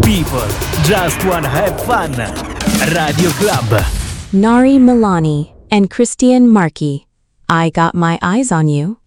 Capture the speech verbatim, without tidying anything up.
People just wanna have fun. Radio Club. Nari Milani and Christian Marchi. I got my eyes on you.